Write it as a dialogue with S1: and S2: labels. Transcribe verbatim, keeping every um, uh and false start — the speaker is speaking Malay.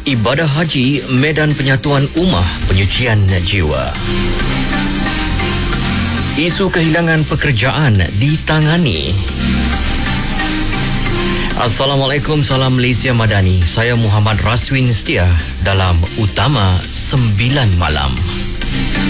S1: Ibadah Haji Medan Penyatuan Ummah Penyucian Jiwa. Isu kehilangan pekerjaan ditangani. Assalamualaikum, salam Malaysia Madani. Saya Muhammad Raswin Setia dalam Utama sembilan Malam.